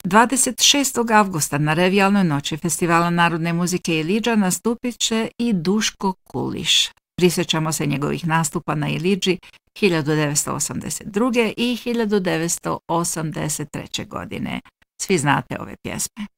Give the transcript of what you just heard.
26. avgusta na revijalnoj noći Festivala narodne muzike Ilidža nastupit će i Duško Kuliš. Prisjećamo se njegovih nastupa na Ilidži 1982. i 1983. godine. Svi znate ove pjesme.